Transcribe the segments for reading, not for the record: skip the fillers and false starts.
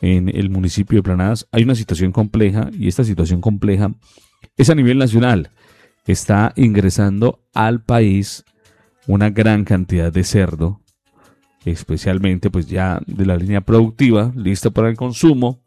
en el municipio de Planadas hay una situación compleja y esta situación compleja es a nivel nacional. Está ingresando al país una gran cantidad de cerdo, especialmente pues ya de la línea productiva, lista para el consumo,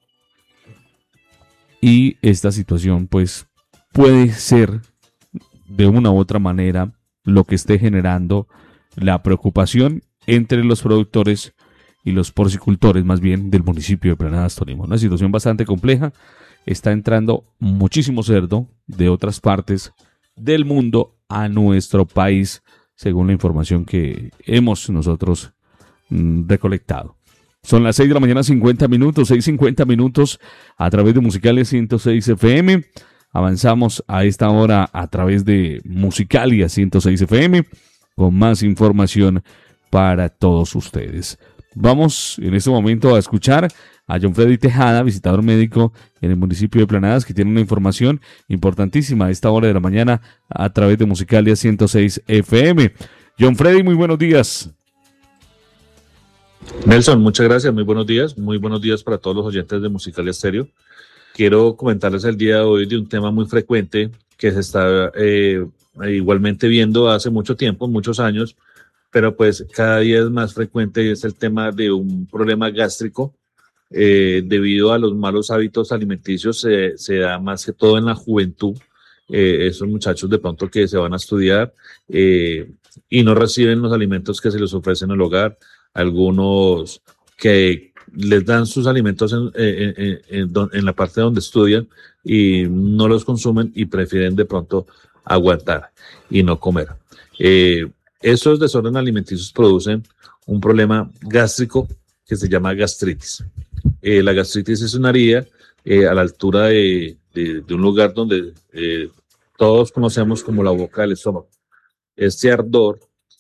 y esta situación pues puede ser de una u otra manera lo que esté generando la preocupación entre los productores y los porcicultores más bien del municipio de Planadas, Tolima. Una situación bastante compleja. Está entrando muchísimo cerdo de otras partes del mundo a nuestro país, según la información que hemos nosotros recolectado. Son las 6 de la mañana, 50 minutos, 6:50 minutos a través de Musicalia 106 FM. Avanzamos a esta hora a través de Musicalia 106 FM con más información para todos ustedes. Vamos en este momento a escuchar a John Freddy Tejada, visitador médico en el municipio de Planadas, que tiene una información importantísima a esta hora de la mañana a través de Musicalia 106 FM. John Freddy, muy buenos días. Nelson, muchas gracias, muy buenos días para todos los oyentes de Musicalia Stereo. Quiero comentarles el día de hoy de un tema muy frecuente que se está igualmente viendo hace mucho tiempo, muchos años, pero pues cada día es más frecuente, y es el tema de un problema gástrico debido a los malos hábitos alimenticios. Se da más que todo en la juventud, esos muchachos de pronto que se van a estudiar y no reciben los alimentos que se les ofrecen en el hogar, algunos que les dan sus alimentos en la parte donde estudian y no los consumen y prefieren de pronto aguantar y no comer. Esos desórdenes alimenticios producen un problema gástrico que se llama gastritis. La gastritis es una herida a la altura de un lugar donde todos conocemos como la boca del estómago. Este ardor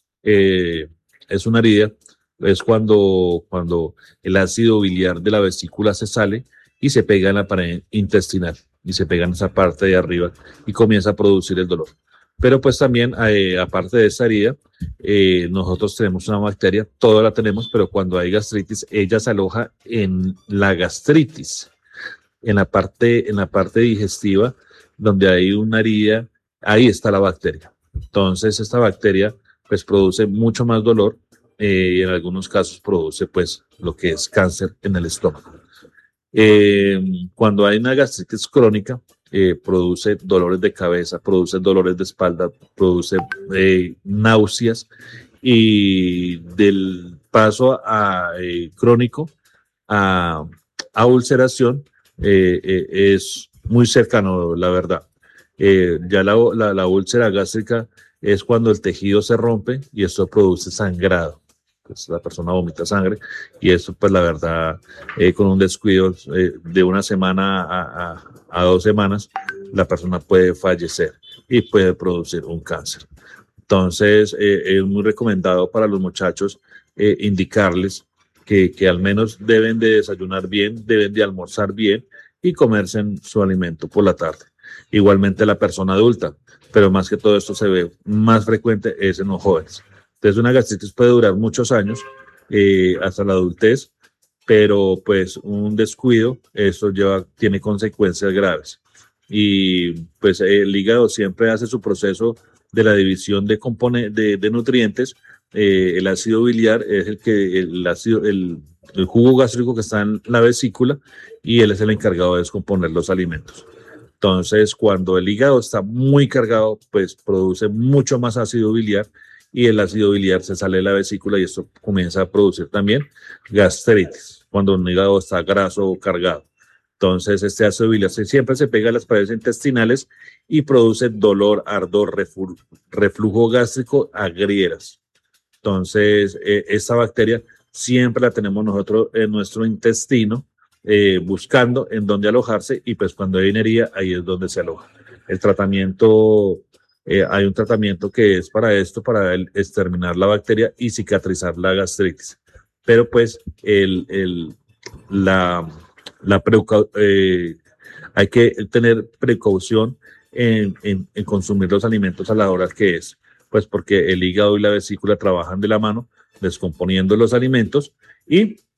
es una herida, es cuando el ácido biliar de la vesícula se sale y se pega en la pared intestinal y se pega en esa parte de arriba y comienza a producir el dolor. Pero pues también, aparte de esa herida, nosotros tenemos una bacteria, toda la tenemos, pero cuando hay gastritis, ella se aloja en la gastritis, en la parte digestiva, donde hay una herida, ahí está la bacteria. Entonces, esta bacteria pues produce mucho más dolor y en algunos casos produce pues lo que es cáncer en el estómago. Cuando hay una gastritis crónica, produce dolores de cabeza, produce dolores de espalda, produce náuseas, y del paso a crónico a ulceración es muy cercano, la verdad. Ya la úlcera gástrica es cuando el tejido se rompe y esto produce sangrado. Pues la persona vomita sangre y eso pues la verdad con un descuido de una semana a 2 semanas la persona puede fallecer y puede producir un cáncer. Entonces es muy recomendado para los muchachos indicarles que al menos deben de desayunar bien, deben de almorzar bien y comerse su alimento por la tarde. Igualmente la persona adulta, pero más que todo esto se ve más frecuente es en los jóvenes. Entonces una gastritis puede durar muchos años hasta la adultez, pero pues un descuido, eso tiene consecuencias graves. Y pues el hígado siempre hace su proceso de la división de nutrientes. El ácido biliar es el jugo gástrico que está en la vesícula y él es el encargado de descomponer los alimentos. Entonces, cuando el hígado está muy cargado, pues produce mucho más ácido biliar y el ácido biliar se sale de la vesícula y esto comienza a producir también gastritis, cuando un hígado está graso o cargado. Entonces, este ácido biliar siempre se pega a las paredes intestinales y produce dolor, ardor, reflujo gástrico, agrieras. Entonces, esta bacteria siempre la tenemos nosotros en nuestro intestino, buscando en dónde alojarse, y pues cuando hay herida, ahí es donde se aloja. El tratamiento, hay un tratamiento que es para esto, para exterminar la bacteria y cicatrizar la gastritis. Pero pues hay que tener precaución en consumir los alimentos a la hora que es, pues porque el hígado y la vesícula trabajan de la mano, descomponiendo los alimentos, y